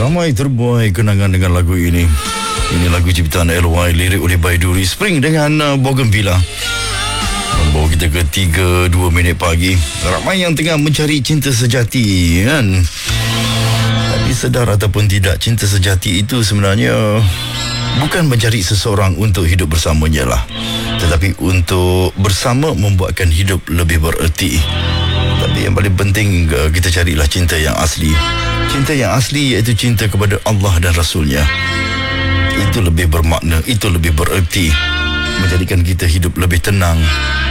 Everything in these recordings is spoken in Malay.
Ramai terbuai kenangan dengan lagu ini. Ini lagu ciptaan LY, lirik oleh Baiduri, Spring dengan Bougainvillea. Membawa kita ke 3.2 minit pagi. Ramai yang tengah mencari cinta sejati, kan? Tapi sedar ataupun tidak, cinta sejati itu sebenarnya bukan mencari seseorang untuk hidup bersamanya lah, tetapi untuk bersama membuatkan hidup lebih bererti. Tapi yang paling penting, kita carilah cinta yang asli. Cinta yang asli iaitu cinta kepada Allah dan Rasulnya. Itu lebih bermakna, itu lebih bererti, menjadikan kita hidup lebih tenang.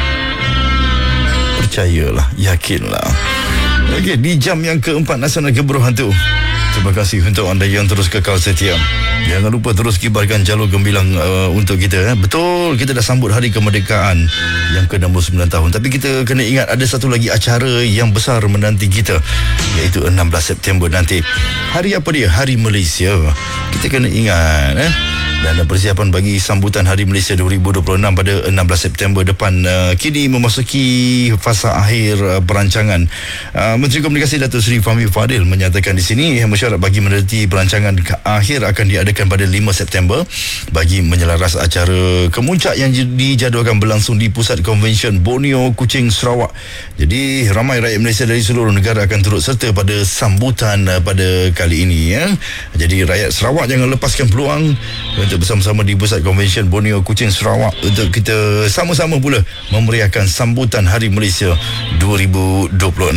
Percayalah, yakinlah. Okey, di jam yang keempat Nasional Gebruh Hantu. Terima kasih untuk anda yang terus kekal setia. Jangan lupa terus kibarkan jalur gembilang untuk kita. Betul, kita dah sambut Hari Kemerdekaan yang ke-69 tahun. Tapi kita kena ingat ada satu lagi acara yang besar menanti kita, iaitu 16 September nanti. Hari apa dia? Hari Malaysia. Kita kena ingat. Dan persiapan bagi sambutan Hari Malaysia 2026 pada 16 September depan kini memasuki fasa akhir perancangan. Menteri Komunikasi Datuk Seri Fahmi Fadil menyatakan di sini mesyuarat bagi menerti perancangan akhir akan diadakan pada 5 September bagi menyelaras acara kemuncak yang dijadualkan berlangsung di Pusat Konvensyen Borneo, Kuching, Sarawak. Jadi ramai rakyat Malaysia dari seluruh negara akan turut serta pada sambutan pada kali ini, ya. Jadi rakyat Sarawak jangan lepaskan peluang untuk bersama-sama di Pusat Konvensyen Borneo, Kuching, Sarawak untuk kita sama-sama pula memeriahkan sambutan Hari Malaysia 2026.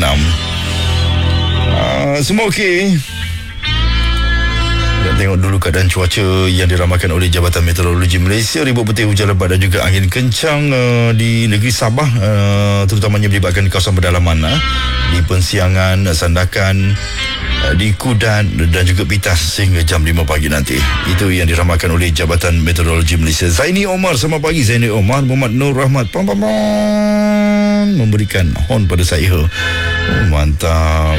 Semua okey? Dan tengok dulu keadaan cuaca yang diramalkan oleh Jabatan Meteorologi Malaysia. Ribut putih, hujan lebat dan juga angin kencang di negeri Sabah, terutamanya melibatkan kawasan pedalaman, di Pensiangan, Sandakan, di Kudat dan juga Pitas sehingga jam 5 pagi nanti. Itu yang diramalkan oleh Jabatan Meteorologi Malaysia. Zaini Omar, selamat pagi Zaini Omar. Muhammad Nur Rahmat memberikan horn pada saya. Mantap.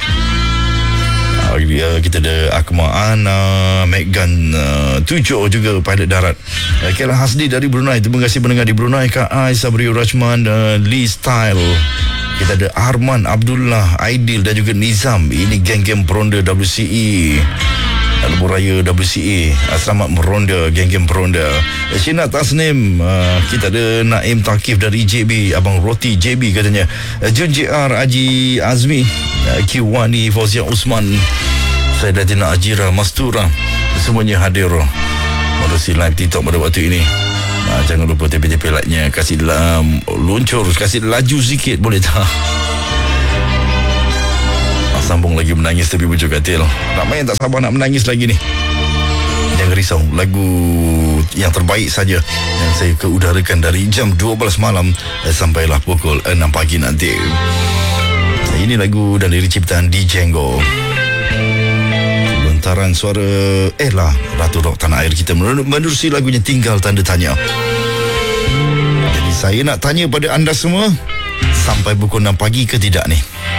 Kita ada Akmal Ana, Megan Tujuh juga pilot darat. Kela Hasdi dari Brunei, terima kasih pendengar di Brunei. Kak Ais, Sabri Rajman, Lee Style. Kita ada Arman, Abdullah, Aidil dan juga Nizam. Ini geng-geng peronda WCE, Lebuh Raya WCE. Selamat meronda, geng-geng peronda. Syina Tasnim, kita ada Naim Takif dari JB, Abang Roti JB katanya. Jun JR, Haji Azmi, Kiwani, Fauzia Usman, Saidatina Ajira, Mastura, semuanya hadir melalui live TikTok pada waktu ini. Jangan lupa TP-TP like-nya, kasih luncur, kasih laju sikit, boleh tak? Sambung lagi menangis tapi bujuk katil. Ramai yang tak sabar nak menangis lagi ni. Jangan risau, lagu yang terbaik saja yang saya keudarakan dari jam 12 malam sampailah pukul 6 pagi nanti. Ini lagu dan lirik ciptaan DJ Enggo. Bentaran suara Ratu Rock Tanah Air kita menerusi lagunya Tinggal Tanda Tanya. Jadi saya nak tanya pada anda semua, sampai pukul 6 pagi ke tidak ni?